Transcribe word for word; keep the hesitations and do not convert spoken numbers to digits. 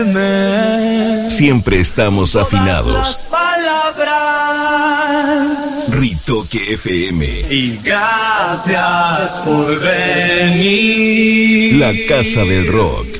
Siempre estamos afinados. Palabras. Ritoque F M. Y gracias por venir. La casa del rock.